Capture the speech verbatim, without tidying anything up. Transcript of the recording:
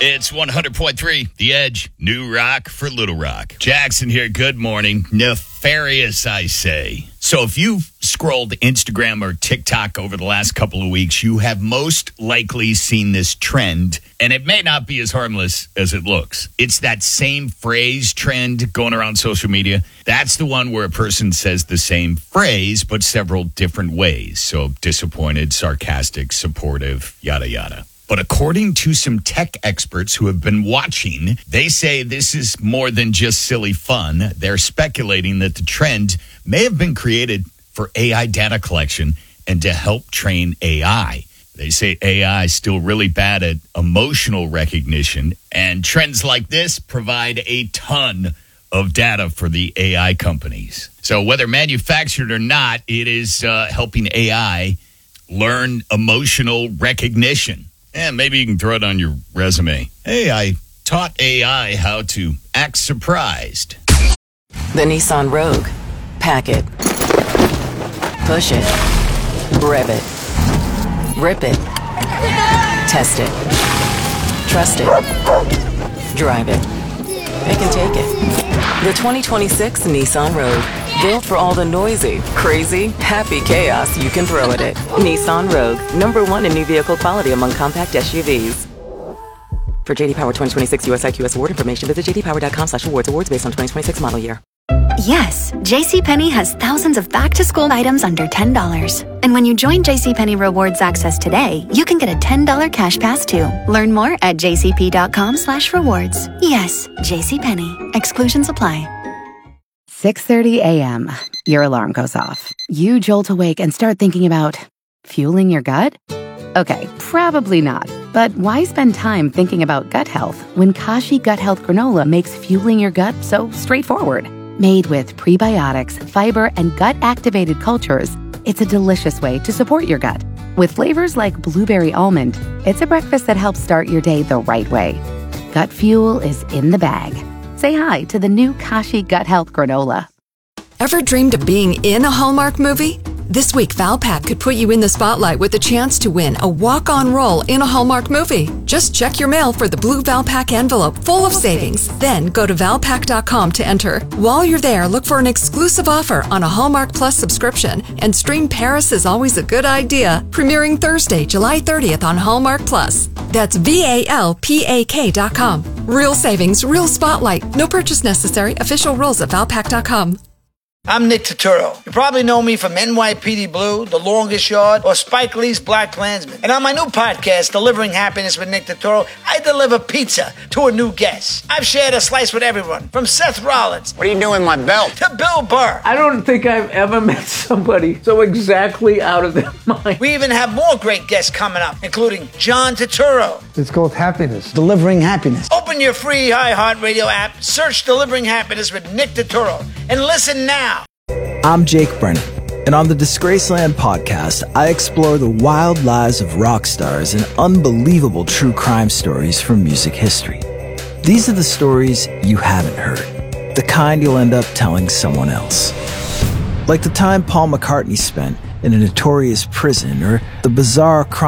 It's one hundred point three, The Edge, New Rock for Little Rock. Jackson here, good morning. Nefarious, I say. So if you've scrolled Instagram or TikTok over the last couple of weeks, you have most likely seen this trend, and it may not be as harmless as it looks. It's that same phrase trend going around social media. That's the one where a person says the same phrase, but several different ways. So disappointed, sarcastic, supportive, yada, yada. But according to some tech experts who have been watching, they say this is more than just silly fun. They're speculating that the trend may have been created for A I data collection and to help train A I. They say A I is still really bad at emotional recognition, and trends like this provide a ton of data for the A I companies. So whether manufactured or not, it is uh, helping A I learn emotional recognition. And maybe you can throw it on your resume. Hey, I taught A I how to act surprised. The Nissan Rogue. Pack it. Push it. Rev it. Rip it. Test it. Trust it. Drive it. Pick and take it. The twenty twenty-six Nissan Rogue. Built for all the noisy, crazy, happy chaos you can throw at it. Nissan Rogue. Number one in new vehicle quality among compact S U Vs. For J D Power twenty twenty-six U S I Q S award information, visit j d power dot com slash awards. Awards based on twenty twenty-six model year. Yes, JCPenney has thousands of back-to-school items under ten dollars. And when you join JCPenney Rewards Access today, you can get a ten dollars cash pass too. Learn more at j c p dot com slash rewards. Yes, JCPenney. Exclusions apply. six thirty a.m. Your alarm goes off. You jolt awake and start thinking about fueling your gut? Okay, probably not. But why spend time thinking about gut health when Kashi Gut Health Granola makes fueling your gut so straightforward? Made with prebiotics, fiber, and gut-activated cultures, it's a delicious way to support your gut. With flavors like blueberry almond, it's a breakfast that helps start your day the right way. Gut fuel is in the bag. Say hi to the new Kashi Gut Health Granola. Ever dreamed of being in a Hallmark movie? This week, Valpak could put you in the spotlight with a chance to win a walk-on role in a Hallmark movie. Just check your mail for the blue Valpak envelope full of savings. Then go to valpak dot com to enter. While you're there, look for an exclusive offer on a Hallmark Plus subscription and stream Paris is Always a Good Idea, premiering Thursday, July thirtieth on Hallmark Plus. That's V A L P A K dot com. Real savings, real spotlight. No purchase necessary. Official rules at valpak dot com. I'm Nick Turturro. You probably know me from N Y P D Blue, The Longest Yard, or Spike Lee's Black Klansman. And on my new podcast, Delivering Happiness with Nick Turturro, I deliver pizza to a new guest. I've shared a slice with everyone, from Seth Rollins. What are you doing with my belt? To Bill Burr. I don't think I've ever met somebody so exactly out of their mind. We even have more great guests coming up, including John Turturro. It's called Happiness. Delivering Happiness. Open your free iHeartRadio app, search Delivering Happiness with Nick Turturro, and listen now. I'm Jake Brennan, and on the Disgraceland podcast, I explore the wild lives of rock stars and unbelievable true crime stories from music history. These are the stories you haven't heard, the kind you'll end up telling someone else. Like the time Paul McCartney spent in a notorious prison, or the bizarre crime